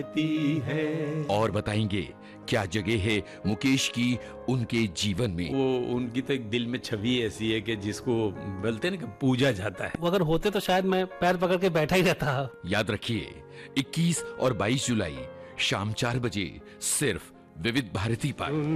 है। और बताएंगे क्या जगह है मुकेश की उनके जीवन में। वो उनकी तो एक दिल में छवि ऐसी है कि जिसको बोलते हैं ना कि पूजा जाता है। वो अगर होते तो शायद मैं पैर पकड़ के बैठा ही रहता। याद रखिए 21 और 22 जुलाई शाम 4 बजे सिर्फ विविध भारती पर।